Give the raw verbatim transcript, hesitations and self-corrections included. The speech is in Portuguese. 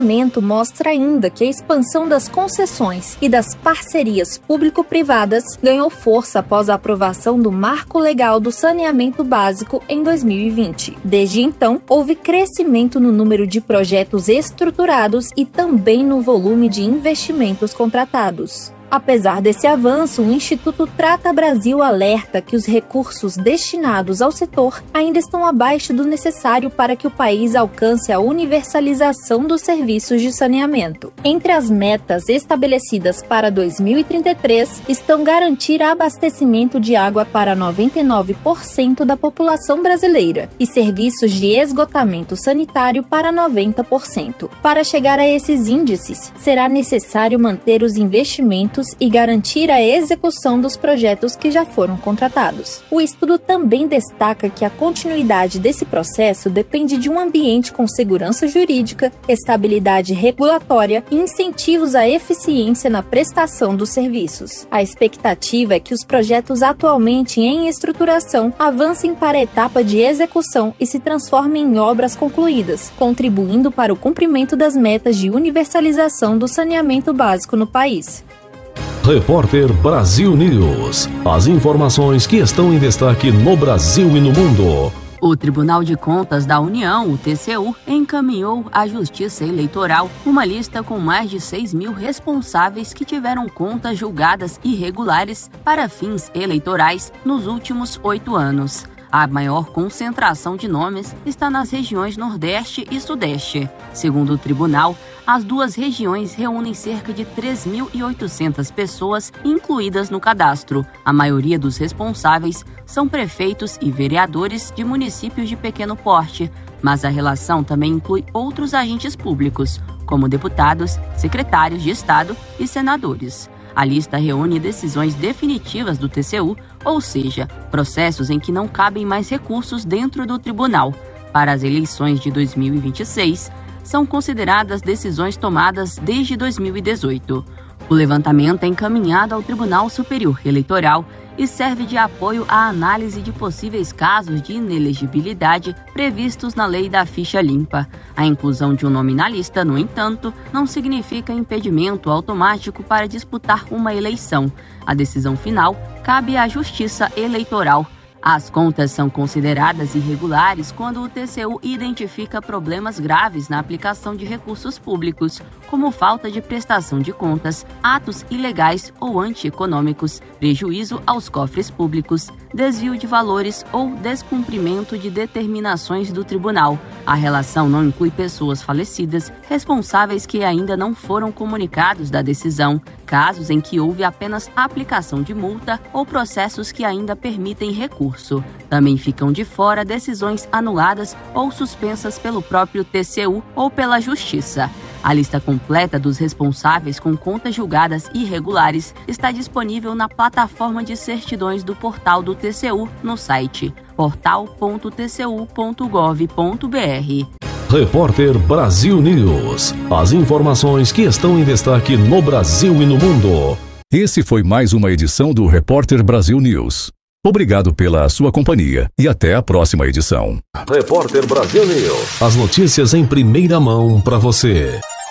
levantamento mostra ainda que a expansão das concessões e das parcerias público-privadas ganhou força após a aprovação do Marco Legal do Saneamento Básico em dois mil e vinte. Desde então, houve crescimento no número de projetos estruturados e também no volume de investimentos contratados. Apesar desse avanço, o Instituto Trata Brasil alerta que os recursos destinados ao setor ainda estão abaixo do necessário para que o país alcance a universalização dos serviços de saneamento. Entre as metas estabelecidas para dois mil e trinta e três estão garantir abastecimento de água para noventa e nove por cento da população brasileira e serviços de esgotamento sanitário para noventa por cento. Para chegar a esses índices, será necessário manter os investimentos e garantir a execução dos projetos que já foram contratados. O estudo também destaca que a continuidade desse processo depende de um ambiente com segurança jurídica, estabilidade regulatória e incentivos à eficiência na prestação dos serviços. A expectativa é que os projetos atualmente em estruturação avancem para a etapa de execução e se transformem em obras concluídas, contribuindo para o cumprimento das metas de universalização do saneamento básico no país. Repórter Brasil News. As informações que estão em destaque no Brasil e no mundo. O Tribunal de Contas da União, o T C U, encaminhou à Justiça Eleitoral uma lista com mais de seis mil responsáveis que tiveram contas julgadas irregulares para fins eleitorais nos últimos oito anos. A maior concentração de nomes está nas regiões Nordeste e Sudeste. Segundo o tribunal, as duas regiões reúnem cerca de três mil e oitocentas pessoas incluídas no cadastro. A maioria dos responsáveis são prefeitos e vereadores de municípios de pequeno porte, mas a relação também inclui outros agentes públicos, como deputados, secretários de Estado e senadores. A lista reúne decisões definitivas do T C U, ou seja, processos em que não cabem mais recursos dentro do tribunal. Para as eleições de dois mil e vinte e seis, são consideradas decisões tomadas desde dois mil e dezoito. O levantamento é encaminhado ao Tribunal Superior Eleitoral e serve de apoio à análise de possíveis casos de inelegibilidade previstos na Lei da Ficha Limpa. A inclusão de um nome na lista, no entanto, não significa impedimento automático para disputar uma eleição. A decisão final cabe à Justiça Eleitoral. As contas são consideradas irregulares quando o T C U identifica problemas graves na aplicação de recursos públicos, como falta de prestação de contas, atos ilegais ou antieconômicos, prejuízo aos cofres públicos, desvio de valores ou descumprimento de determinações do tribunal. A relação não inclui pessoas falecidas, responsáveis que ainda não foram comunicados da decisão, casos em que houve apenas aplicação de multa ou processos que ainda permitem recurso. Também ficam de fora decisões anuladas ou suspensas pelo próprio T C U ou pela Justiça. A lista completa dos responsáveis com contas julgadas irregulares está disponível na plataforma de certidões do portal do T C U no site portal ponto t c u ponto gov ponto b r. Repórter Brasil News. As informações que estão em destaque no Brasil e no mundo. Esse foi mais uma edição do Repórter Brasil News. Obrigado pela sua companhia e até a próxima edição. Repórter Brasil News. As notícias em primeira mão para você.